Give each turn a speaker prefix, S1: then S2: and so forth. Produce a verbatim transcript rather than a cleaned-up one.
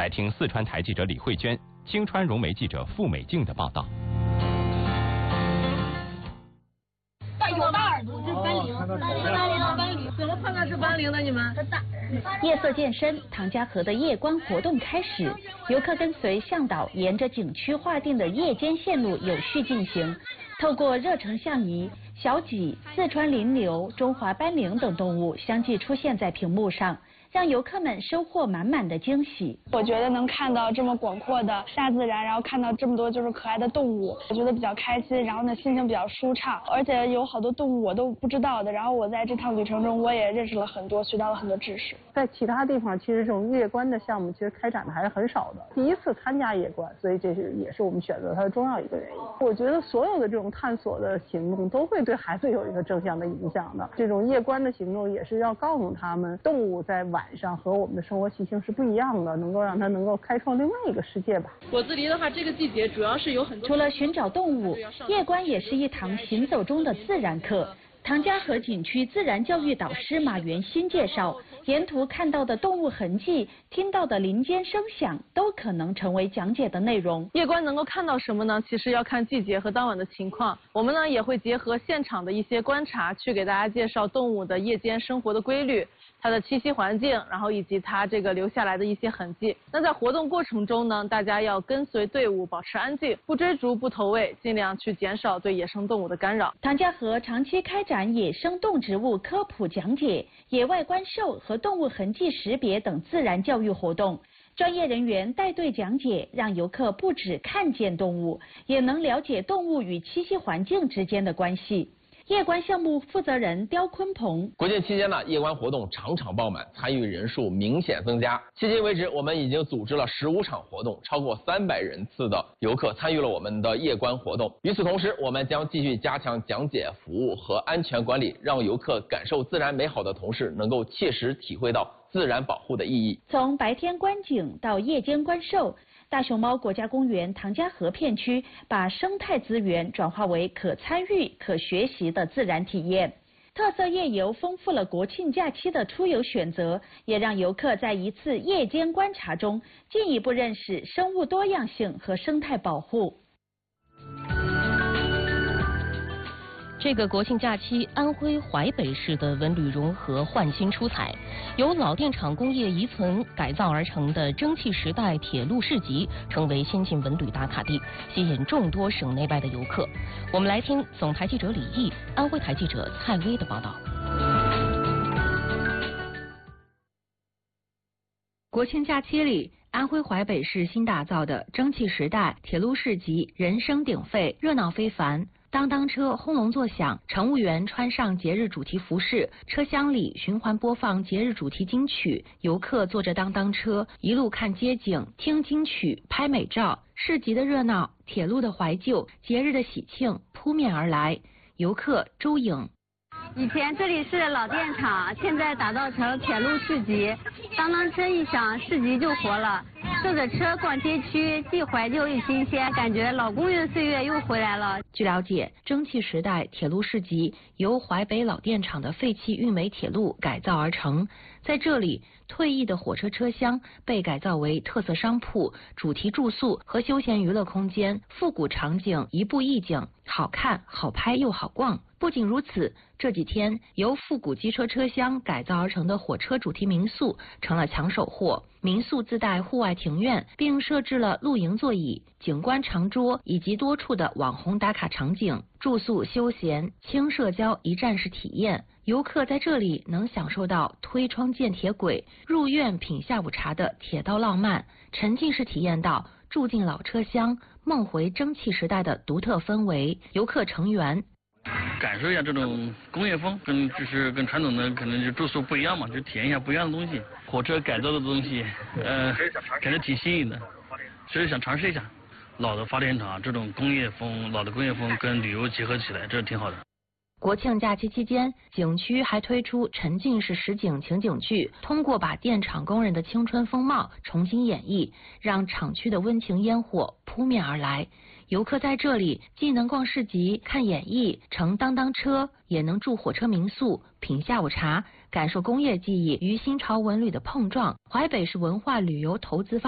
S1: 来听四川台记者李慧娟、青川融媒记者付美静的报道。
S2: 有大耳朵，这是斑羚，斑羚，斑羚，怎么判断是斑羚的？你们？
S3: 夜色渐深，唐家河的夜观活动开始，游客跟随向导沿着景区划定的夜间线路有序进行，透过热成像仪、小麂、四川林牛、中华斑羚等动物相继出现在屏幕上，让游客们收获满满的惊喜。
S4: 我觉得能看到这么广阔的大自然，然后看到这么多就是可爱的动物，我觉得比较开心，然后呢心情比较舒畅，而且有好多动物我都不知道的，然后我在这趟旅程中我也认识了很多，学到了很多知识。
S5: 在其他地方其实这种夜观的项目其实开展的还是很少的，第一次参加夜观，所以这是也是我们选择它的重要一个原因。我觉得所有的这种探索的行动都会对孩子有一个正向的影响的，这种夜观的行动也是要告诉他们，动物在晚上和我们的生活习性是不一样的，能够让它能够开创另外一个世界吧。
S2: 果子狸的话，这个季节主要是有很多。
S3: 除了寻找动物，夜观也是一堂行走中的自然课。唐家河景区自然教育导师马元新介绍，沿途看到的动物痕迹、听到的林间声响，都可能成为讲解的内容。
S2: 夜观能够看到什么呢？其实要看季节和当晚的情况。我们呢也会结合现场的一些观察，去给大家介绍动物的夜间生活的规律。它的栖息环境，然后以及它这个留下来的一些痕迹。那在活动过程中呢，大家要跟随队伍，保持安静，不追逐，不投喂，尽量去减少对野生动物的干扰。
S3: 唐家河长期开展野生动植物科普讲解、野外观兽和动物痕迹识别等自然教育活动。专业人员带队讲解，让游客不只看见动物，也能了解动物与栖息环境之间的关系。夜观项目负责人刁坤鹏：
S6: 国庆期间呢，夜观活动场场爆满，参与人数明显增加。迄今为止，我们已经组织了十五场活动，超过三百人次的游客参与了我们的夜观活动。与此同时，我们将继续加强讲解服务和安全管理，让游客感受自然美好的同时，能够切实体会到自然保护的意义。
S3: 从白天观景到夜间观兽，大熊猫国家公园唐家河片区把生态资源转化为可参与、可学习的自然体验。特色夜游丰富了国庆假期的出游选择，也让游客在一次夜间观察中进一步认识生物多样性和生态保护。
S7: 这个国庆假期，安徽淮北市的文旅融合焕新出彩，由老电厂工业遗存改造而成的蒸汽时代铁路市集，成为先进文旅打卡地，吸引众多省内外的游客。我们来听总台记者李毅、安徽台记者蔡薇的报道。
S8: 国庆假期里，安徽淮北市新打造的蒸汽时代铁路市集人声鼎沸，热闹非凡。当当车轰隆作响，乘务员穿上节日主题服饰，车厢里循环播放节日主题金曲，游客坐着当当车，一路看街景，听金曲，拍美照。市集的热闹，铁路的怀旧，节日的喜庆扑面而来。游客周颖：
S9: 以前这里是老电厂，现在打造成铁路市集，当当车一响，市集就活了。坐着车逛街区，既怀旧又新鲜，感觉老工业岁月又回来了。
S8: 据了解，蒸汽时代铁路市集由淮北老电厂的废弃运煤铁路改造而成，在这里，退役的火车车厢被改造为特色商铺、主题住宿和休闲娱乐空间，复古场景一步一景，好看、好拍又好逛。不仅如此，这几天由复古机车车厢改造而成的火车主题民宿成了抢手货。民宿自带户外庭院，并设置了露营座椅、景观长桌以及多处的网红打卡场景，住宿休闲、轻社交一站式体验。游客在这里能享受到推窗见铁轨、入院品下午茶的铁道浪漫，沉浸式体验到住进老车厢、梦回蒸汽时代的独特氛围。游客成员
S10: 感受一下这种工业风，跟就是跟传统的可能就住宿不一样嘛，就体验一下不一样的东西。火车改造的东西，呃，感觉挺新颖的，所以想尝试一下。老的发电厂这种工业风，老的工业风跟旅游结合起来，这挺好的。
S8: 国庆假期期间，景区还推出沉浸式实景情景剧，通过把电厂工人的青春风貌重新演绎，让厂区的温情烟火扑面而来。游客在这里既能逛市集、看演艺、乘当当车，也能住火车民宿、品下午茶，感受工业记忆与新潮文旅的碰撞。淮北市文化旅游投资发